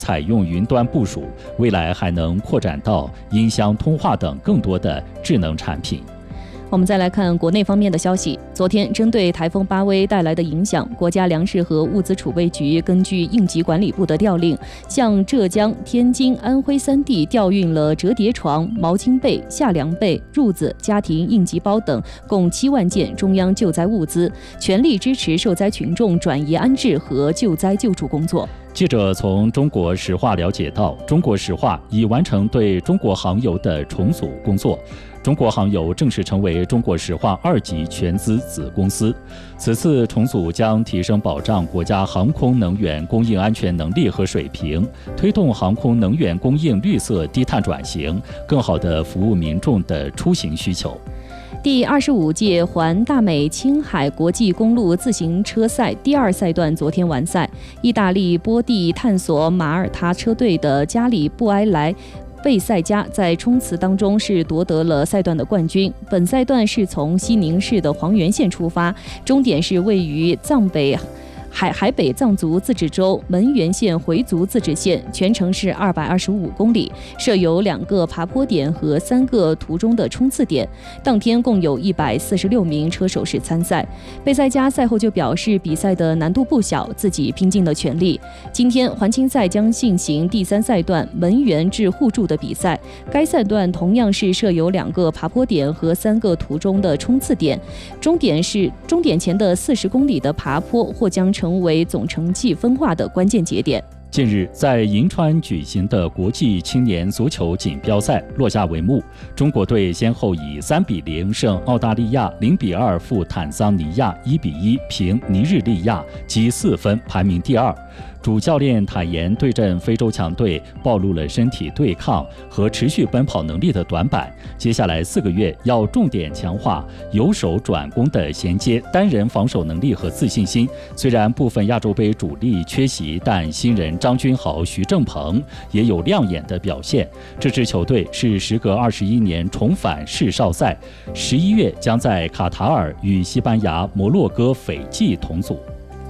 采用云端部署，未来还能扩展到音箱、通话等更多的智能产品。 我们再来看国内方面的消息。昨天，针对台风巴威带来的影响，国家粮食和物资储备局根据应急管理部的调令，向浙江、天津、安徽3地调运了折叠床、毛巾被、夏凉被、褥子、家庭应急包等共7万件中央救灾物资，全力支持受灾群众转移安置和救灾救助工作。 记者从中国石化了解到，中国石化已完成对中国航油的重组工作，中国航油正式成为中国石化2级全资子公司。此次重组将提升保障国家航空能源供应安全能力和水平，推动航空能源供应绿色低碳转型，更好地服务民众的出行需求。 第25届环大美青海国际公路自行车赛第2赛段昨天完赛，意大利波地探索马耳他车队的加里布埃莱贝赛加在冲刺当中是夺得了赛段的冠军。本赛段是从西宁市的黄原县出发，终点是位于海北藏族自治州门源县回族自治县，全程是225公里，设有2个爬坡点和3个途中的冲刺点。当天共有146名车手是参赛。贝赛加赛后就表示，比赛的难度不小，自己拼尽了全力。今天环青赛将进行第3赛段门源至互助的比赛，该赛段同样是设有2个爬坡点和3个途中的冲刺点，终点前的40公里的爬坡或将成为总成绩分化的关键节点。 近日，在银川举行的国际青年足球锦标赛落下帷幕，中国队先后以3-0胜澳大利亚，0-2负坦桑尼亚，1-1平尼日利亚，积4分排名第2。主教练坦言，对阵非洲强队暴露了身体对抗和持续奔跑能力的短板，接下来4个月要重点强化由守转攻的衔接、单人防守能力和自信心。虽然部分亚洲杯主力缺席，但新人张君豪、徐正鹏也有亮眼的表现。这支球队是时隔21年重返世少赛，11月将在卡塔尔与西班牙、摩洛哥、斐济同组。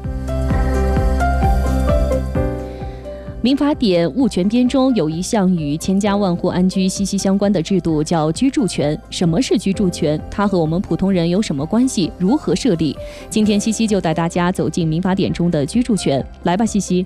民法典物权编中有一项与千家万户安居息息相关的制度，叫居住权。什么是居住权？它和我们普通人有什么关系？如何设立？今天西西就带大家走进民法典中的居住权。来吧，西西。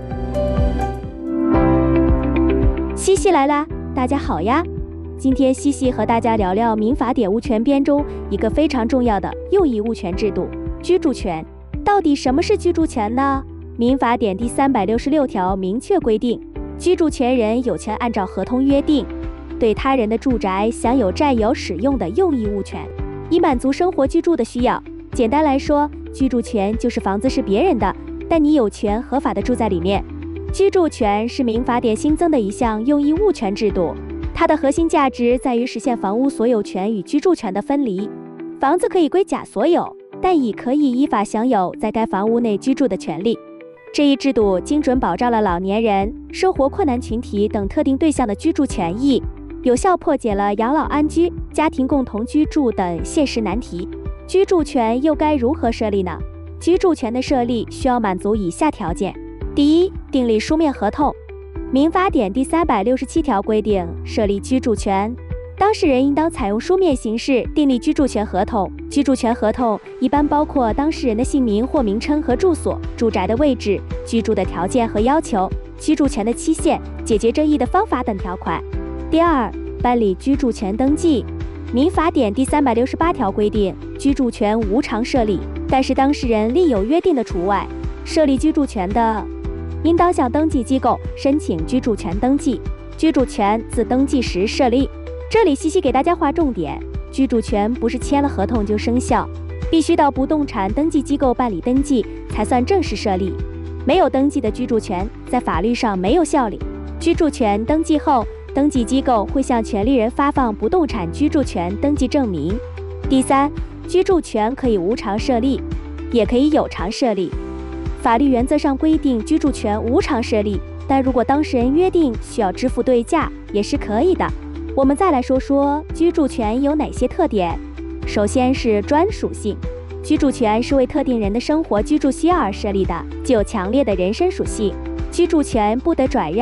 西西来啦，大家好呀！今天西西和大家聊聊民法典物权编中一个非常重要的又一物权制度——居住权。到底什么是居住权呢？民法典第366条明确规定，居住权人有权按照合同约定，对他人的住宅享有占有使用的用益物权，以满足生活居住的需要。简单来说，居住权就是房子是别人的，但你有权合法的住在里面。居住权是民法典新增的一项用益物权制度，它的核心价值在于实现房屋所有权与居住权的分离。房子可以归甲所有，但已可以依法享有在该房屋内居住的权利。这一制度精准保障了老年人、生活困难群体等特定对象的居住权益，有效破解了养老安居、家庭共同居住等现实难题。居住权又该如何设立呢？居住权的设立需要满足以下条件：第一，订立书面合同。民法典第367条规定，设立居住权，当事人应当采用书面形式订立居住权合同。居住权合同一般包括当事人的姓名或名称和住所、住宅的位置、居住的条件和要求、居住权的期限、解决争议的方法等条款。第二，办理居住权登记。民法典第368条规定，居住权无偿设立，但是当事人另有约定的除外。设立居住权的，应当向登记机构申请居住权登记，居住权自登记时设立。这里西西给大家划重点，居住权不是签了合同就生效，必须到不动产登记机构办理登记才算正式设立。没有登记的居住权在法律上没有效力。居住权登记后，登记机构会向权利人发放不动产居住权登记证明。第三，居住权可以无偿设立，也可以有偿设立。法律原则上规定居住权无偿设立，但如果当事人约定需要支付对价，也是可以的。我们再来说说居住权有哪些特点。首先是专属性，居住权是为特定人的生活居住需要而设立的，具有强烈的人身属性。居住权不得转让。